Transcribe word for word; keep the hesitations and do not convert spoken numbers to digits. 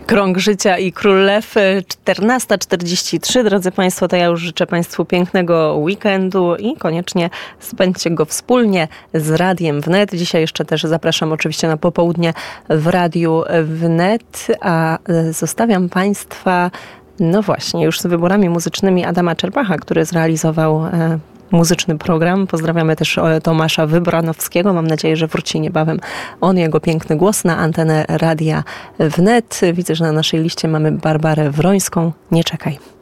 Krąg Życia i Król Lew, czternasta czterdzieści trzy. Drodzy Państwo, to ja już życzę Państwu pięknego weekendu i koniecznie spędźcie go wspólnie z Radiem Wnet. Dzisiaj jeszcze też zapraszam oczywiście na popołudnie w Radiu Wnet, a zostawiam Państwa, no właśnie, już z wyborami muzycznymi Adama Czerpacha, który zrealizował e, muzyczny program. Pozdrawiamy też Tomasza Wybranowskiego. Mam nadzieję, że wróci niebawem on, jego piękny głos na antenę Radia Wnet. Widzę, że na naszej liście mamy Barbarę Wrońską. Nie czekaj.